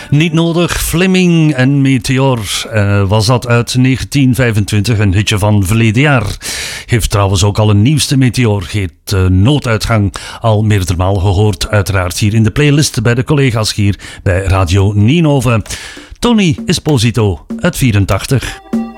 Niet nodig, Fleming en Meteor was dat uit 1925, een hitje van verleden jaar. Heeft trouwens ook al een nieuwste Meteor, heet Nooduitgang, al meerdermaal gehoord, uiteraard hier in de playlist bij de collega's hier bij Radio Ninove. Tony Esposito uit 84.